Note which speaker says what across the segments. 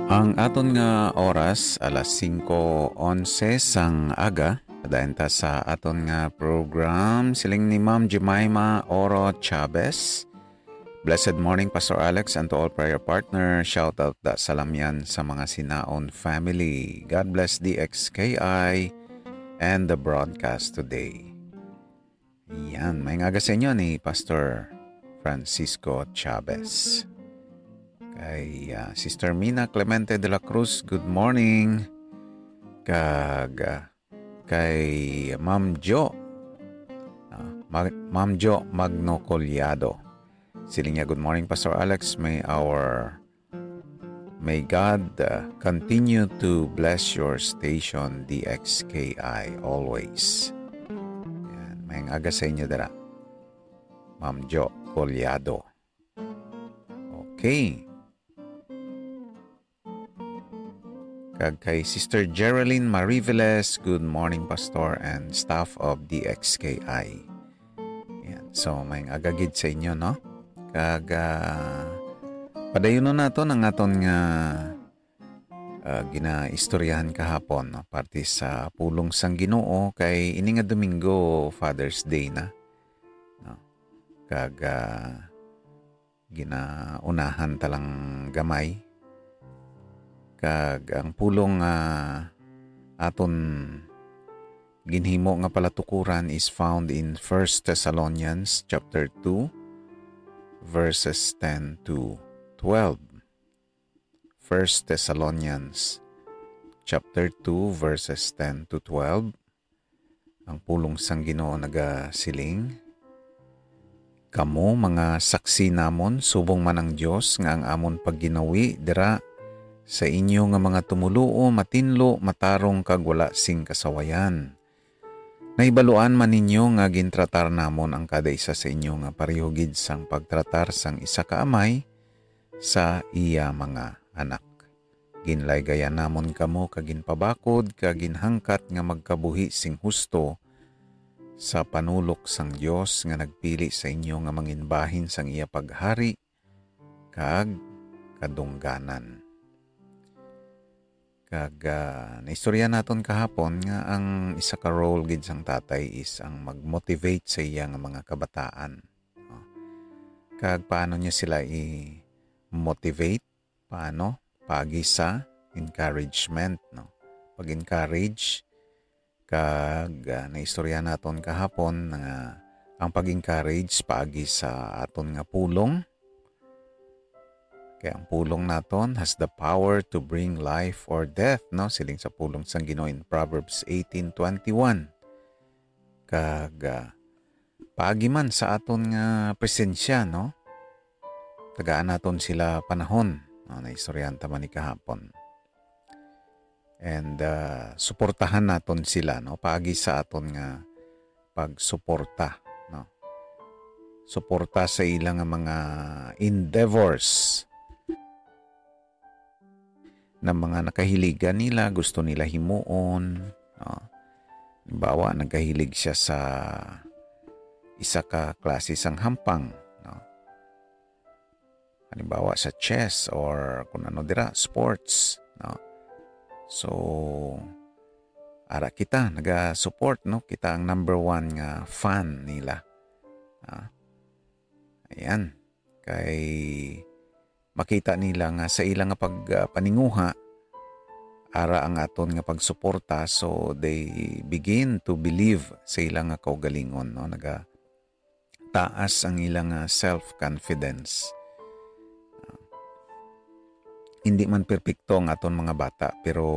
Speaker 1: Ang aton nga oras alas 5:11 sang aga. Padayon ta sa aton nga program siling ni Ma'am Jemima Oro Chavez. Blessed morning Pastor Alex and to all prayer partner. Shout out da salamyan sa mga sinaon family. God bless DXKI and the broadcast today. Yan, may ngaga sa inyo ni Pastor Francisco Chavez. Kay Sister Mina Clemente de la Cruz, good morning. Kay Ma'am Jo, Ma'am Jo Magno Collado. Siling niya, good morning Pastor Alex. May God continue to bless your station DXKI always. Yan, may aga sa inyo dara. Ma'am Jo Collado. Okay. Kay Sister Geraldine Mariveles, good morning Pastor and staff of DXKI. Yan. So, may agagid sa inyo, no? Padayon na nato ng aton nga ginaistoryahan kahapon, no? Parte sa pulong sang Ginoo kay ini nga Domingo, Father's Day na. No? Ginaunahan talang gamay. Ang pulong aton ginhimo nga palatukuran is found in 1 Thessalonians chapter 2 verses 10 to 12. 1 Thessalonians chapter 2 verses 10 to 12. Ang pulong sang Ginoo nagasiling, kamo mga saksi namon subong man ang Dios nga ang amon pagginawi dira sa inyo nga mga tumuluo, matinlo, matarong kag wala sing kasawayan. Naibaluan man ninyo nga gintratar namon ang kada isa sa inyo nga parihugid sang pagtratar sang isa ka amay sa iya mga anak. Ginlaygayan namon kamo kag ginpabakod kag ginhangkat nga magkabuhi sing husto sa panulok sang Dios nga nagpili sa inyo nga manginbahin sang iya paghari kag kadungganan. Naistorya naton kahapon nga ang isa ka role gid sang tatay is ang mag-motivate sa iya nga mga kabataan. No? Paano niya sila i-motivate? Paano? Pagi sa encouragement. No? Pag-encourage, naistorya naton kahapon nga ang pag-encourage pagi sa aton nga pulong. Kaya ang pulong naton has the power to bring life or death, no? Siling sa pulong sang Ginoo in Proverbs 18:21. Paagi man sa aton nga presensya, no? Tagaan naton sila panahon, no? Naistoryahan ta man ni kahapon. And suportahan naton sila, no? Paagi sa aton nga pagsuporta, no? Suporta sa ilang mga endeavors na mga nakahiligan nila, gusto nila himuon. No? Halimbawa, nagkahilig siya sa isa ka klase sang hampang. No? Halimbawa sa chess or kung ano dira, sports. No? So, ara kita, naga-support. No? Kita ang number one nga fan nila. Ayan. Kay makita nila nga sa ilang nga pagpaninguha ara ang aton nga pagsuporta, so they begin to believe sa ilang nga kaugalingon, no? Naga taas ang ilang self-confidence. Hindi man perpekto ang aton mga bata, pero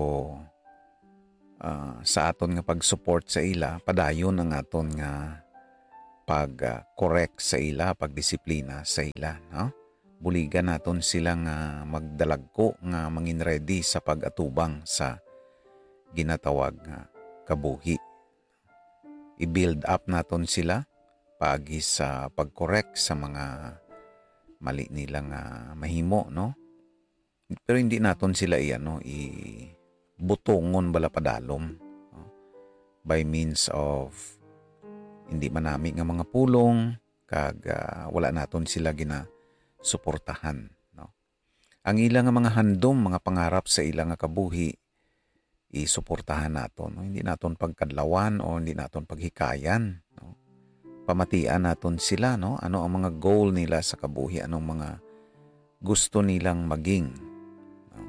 Speaker 1: sa aton nga pag-support sa ila, padayon ang aton nga pag-correct sa ila, pagdisiplina sa ila, no? Buligan naton sila nga magdalagko nga mangin ready sa pag-atubang sa ginatawag nga kabuhi. I-build up naton sila pagi sa pag-correct sa mga mali nila nga mahimo, no? Pero hindi naton sila i-butongon bala padalom, no? By means of hindi manami nga mga pulong kag wala naton sila suportahan, no? ang ilang nga mga handom, mga pangarap sa ilang nga kabuhi, isuportahan naton. No? Hindi naton pagkadlawan o hindi naton paghikayan. No? Pamatian naton sila, no? Ano ang mga goal nila sa kabuhi, anong mga gusto nilang maging. No?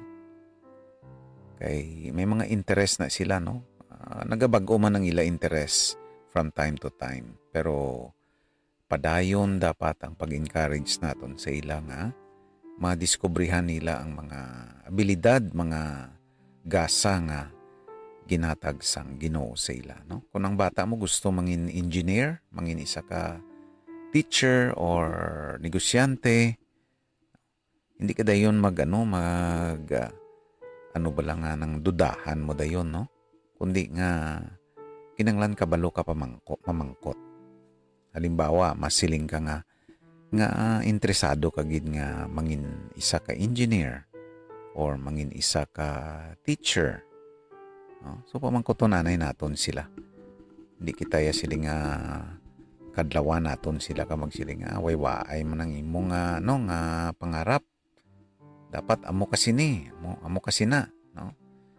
Speaker 1: Kay may mga interest na sila, no? Nagabago man ang ila interest from time to time. Pero padayon dapat ang pag-encourage naton sa ila nga madiskubrihan nila ang mga abilidad, mga gasa nga ginatag sang Ginoo sa ila. No? Kung ang bata mo gusto mangin engineer, mangin isa ka teacher or negosyante, hindi ka dayon ano ba lang nga ng dudahan mo dayon, no? Kundi nga kinanglan kabalo ka pamangkot. Halimbawa, masiling ka nga interesado ka gid nga mangin isa ka engineer or mangin isa ka teacher. No? So pamangkoton anay naton sila. Hindi kita ya sila nga kadlawan naton sila ka magsiling nga way man ang imo nga nga pangarap. Dapat amo kasi na, no?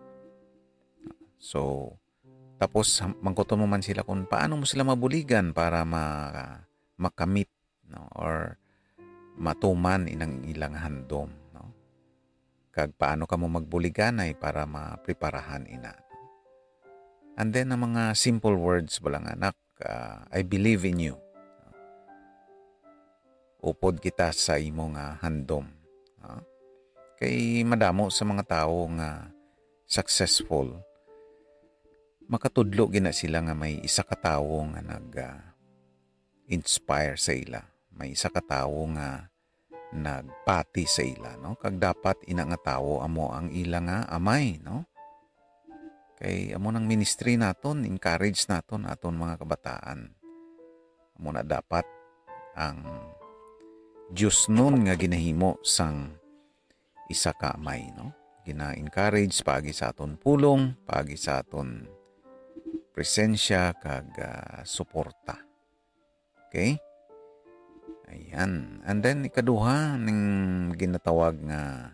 Speaker 1: So tapos mangkoton mo man sila kung paano mo sila mabuligan para makamit, no? Or matuman inang ilang handom, no? Kag paano ka mo magbuligan ay para mapreparahan ina. And then ang mga simple words balang anak, I believe in you. Upod kita sa imo nga handom. No? Kay madamo sa mga tao nga successful, makatudlo gina sila nga may isa ka tawo nga nag-inspire sa ila. May isa ka tawo nga nagpati sa ila, no? Kag dapat ina nga tawo amo ang ila nga amay, no? Kay amo nang ministry naton, encourage naton aton mga kabataan. Amo na dapat ang Diyos nun nga ginahimo sang isa ka amay, no? Gina-encourage pagi sa aton pulong, pagi sa aton presensya kag suporta. Okay? Ayan. And then ikaduha ning ginatawag nga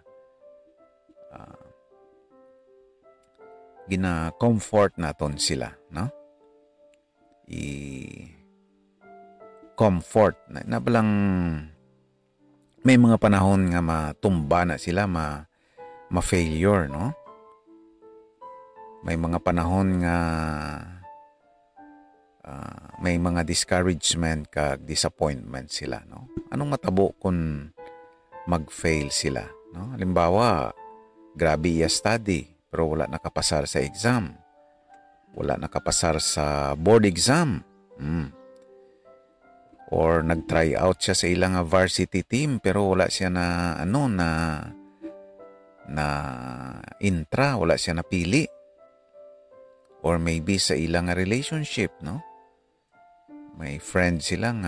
Speaker 1: gina-comfort naton sila, no? I-comfort na balang may mga panahon nga matumba na sila, ma-failure, no? May mga panahon nga may mga discouragement kag disappointment sila, no? Anong matabo kung mag-fail sila, no? Halimbawa, grabe iya study pero wala nakapasar sa exam. Wala nakapasar sa board exam. Or nag-try out siya sa ilang varsity team pero wala siya na intra, wala siya napili. Or maybe sa ilang relationship, no? May friend sila